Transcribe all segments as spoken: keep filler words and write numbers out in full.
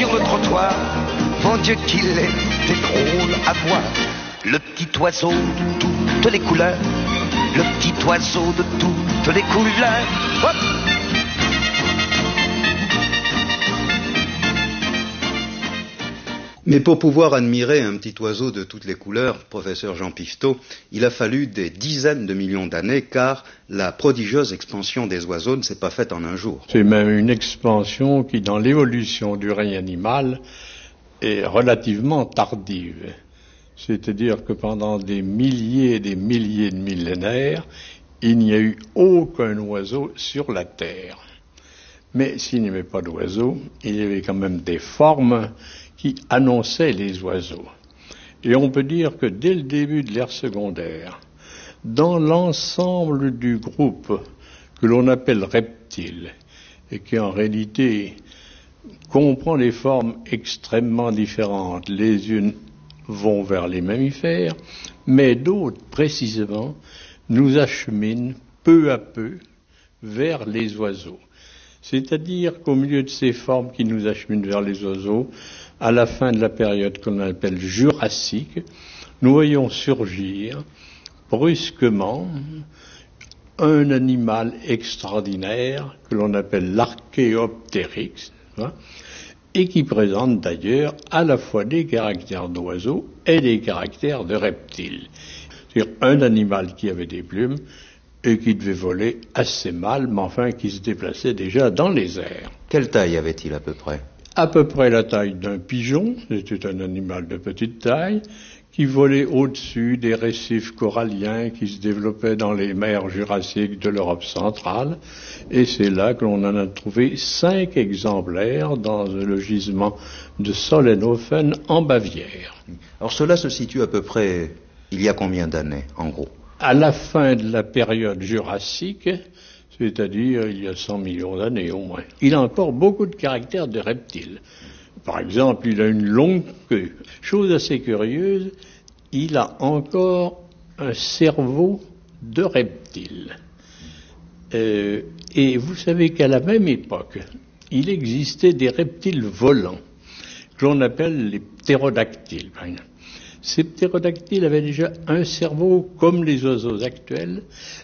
sur le trottoir, mon Dieu qu'il était drôle à voir. Le petit oiseau de toutes les couleurs, le petit oiseau de toutes les couleurs. Hop! Mais pour pouvoir admirer un petit oiseau de toutes les couleurs, professeur Jean Pifteau, il a fallu des dizaines de millions d'années, car la prodigieuse expansion des oiseaux ne s'est pas faite en un jour. C'est même une expansion qui, dans l'évolution du règne animal, est relativement tardive. C'est-à-dire que pendant des milliers et des milliers de millénaires, il n'y a eu aucun oiseau sur la Terre. Mais s'il n'y avait pas d'oiseaux, il y avait quand même des formes qui annonçaient les oiseaux. Et on peut dire que dès le début de l'ère secondaire, dans l'ensemble du groupe que l'on appelle reptiles, et qui en réalité comprend des formes extrêmement différentes, les unes vont vers les mammifères, mais d'autres, précisément, nous acheminent peu à peu vers les oiseaux. C'est-à-dire qu'au milieu de ces formes qui nous acheminent vers les oiseaux, à la fin de la période qu'on appelle jurassique, nous voyons surgir brusquement un animal extraordinaire que l'on appelle l'Archéoptéryx, hein, et qui présente d'ailleurs à la fois des caractères d'oiseau et des caractères de reptile. C'est-à-dire un animal qui avait des plumes et qui devait voler assez mal, mais enfin qui se déplaçait déjà dans les airs. Quelle taille avait-il à peu près ? À peu près la taille d'un pigeon, c'était un animal de petite taille, qui volait au-dessus des récifs coralliens qui se développaient dans les mers jurassiques de l'Europe centrale, et c'est là que l'on en a trouvé cinq exemplaires dans le gisement de Sollenhofen en Bavière. Alors cela se situe à peu près il y a combien d'années, en gros ? À la fin de la période jurassique, c'est-à-dire il y a cent millions d'années au moins. Il a encore beaucoup de caractères de reptiles. Par exemple, il a une longue queue. Chose assez curieuse, il a encore un cerveau de reptile. Euh, et vous savez qu'à la même époque, il existait des reptiles volants, que l'on appelle les ptérodactyles, par exemple. Ces ptérodactyles avaient déjà un cerveau comme les oiseaux actuels.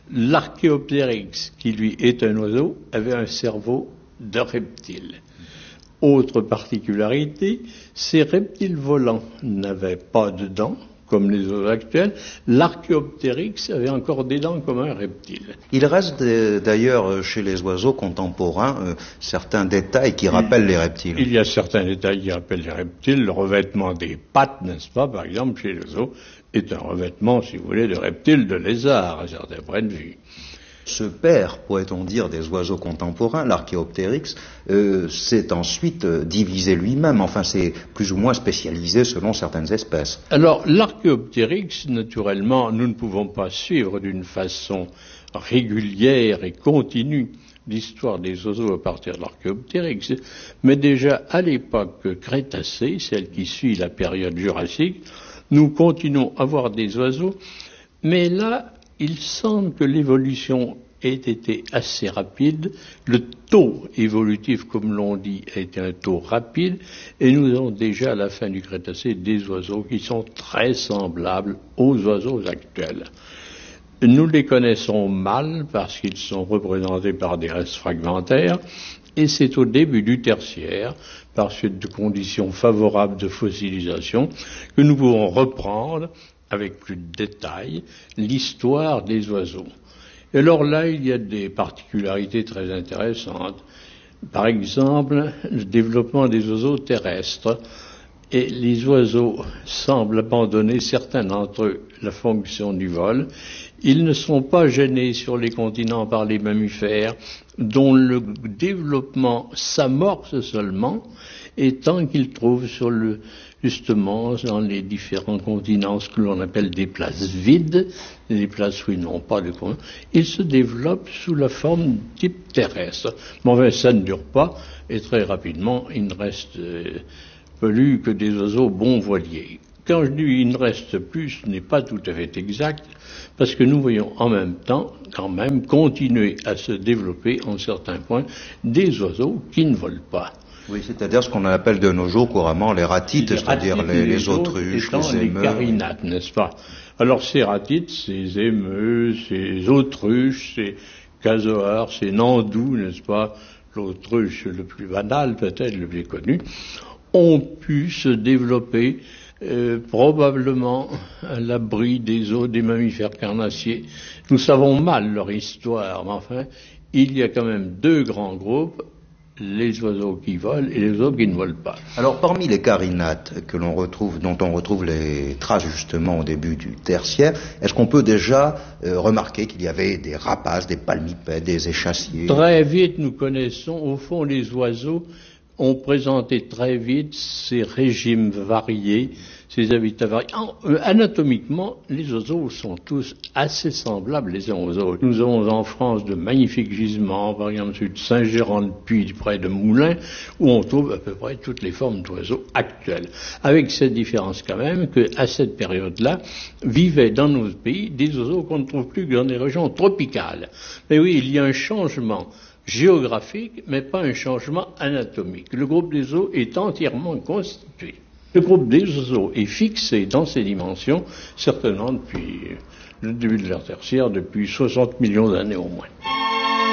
L'Archéoptéryx, qui lui est un oiseau, avait un cerveau de reptile. Autre particularité, ces reptiles volants n'avaient pas de dents, comme les oiseaux actuels. L'Archéoptéryx avait encore des dents comme un reptile. Il reste d'ailleurs chez les oiseaux contemporains euh, certains détails qui rappellent les reptiles. Il y a certains détails qui rappellent les reptiles. Le revêtement des pattes, n'est-ce pas, par exemple, chez les oiseaux, est un revêtement, si vous voulez, de reptiles, de lézards, à certains points de vue. Ce père, pourrait-on dire, des oiseaux contemporains, l'Archéoptéryx, euh, s'est ensuite euh, divisé lui-même, enfin c'est plus ou moins spécialisé selon certaines espèces. Alors l'Archéoptéryx, naturellement, nous ne pouvons pas suivre d'une façon régulière et continue l'histoire des oiseaux à partir de l'Archéoptéryx, mais déjà à l'époque Crétacée, celle qui suit la période jurassique, nous continuons à voir des oiseaux, mais là, il semble que l'évolution ait été assez rapide. Le taux évolutif, comme l'on dit, a été un taux rapide, et nous avons déjà à la fin du Crétacé des oiseaux qui sont très semblables aux oiseaux actuels. Nous les connaissons mal parce qu'ils sont représentés par des restes fragmentaires, et c'est au début du tertiaire, par suite de conditions favorables de fossilisation, que nous pouvons reprendre avec plus de détails, l'histoire des oiseaux. Et alors là, il y a des particularités très intéressantes. Par exemple, le développement des oiseaux terrestres. Et les oiseaux semblent abandonner, certains d'entre eux, la fonction du vol. Ils ne sont pas gênés sur les continents par les mammifères, dont le développement s'amorce seulement, et tant qu'ils trouvent sur le justement dans les différents continents ce que l'on appelle des places vides, des places où ils n'ont pas de continent, ils se développent sous la forme type terrestre. Mais enfin, ça ne dure pas, et très rapidement, il ne reste euh, plus que des oiseaux bons voiliers. Quand je dis il ne reste plus, ce n'est pas tout à fait exact, parce que nous voyons en même temps, quand même, continuer à se développer en certains points des oiseaux qui ne volent pas. Oui, c'est-à-dire ce qu'on appelle de nos jours couramment les ratites, c'est-à-dire les, les, les autruches, les émeux. Les carinates, n'est-ce pas? Alors ces ratites, ces émeux, ces autruches, ces casoars, ces nandous, n'est-ce pas? L'autruche le plus banal, peut-être le plus connu, ont pu se développer euh, probablement à l'abri des os des mammifères carnassiers. Nous savons mal leur histoire, mais enfin, il y a quand même deux grands groupes, les oiseaux qui volent et les oiseaux qui ne volent pas. Alors, parmi les carinates que l'on retrouve, dont on retrouve les traces justement au début du tertiaire, est-ce qu'on peut déjà euh, remarquer qu'il y avait des rapaces, des palmipèdes, des échassiers? Très vite, nous connaissons, au fond, les oiseaux ont présenté très vite ces régimes variés, ces habitats variés. Anatomiquement, les oiseaux sont tous assez semblables les uns aux autres. Nous avons en France de magnifiques gisements, par exemple celui de Saint-Gérand-de-Puy, près de Moulins, où on trouve à peu près toutes les formes d'oiseaux actuelles. Avec cette différence quand même qu'à cette période-là, vivaient dans nos pays des oiseaux qu'on ne trouve plus que dans des régions tropicales. Mais oui, il y a un changement géographique, mais pas un changement anatomique. Le groupe des oiseaux est entièrement constitué. Le groupe des oiseaux est fixé dans ses dimensions, certainement depuis le début de l'ère tertiaire, depuis soixante millions d'années au moins.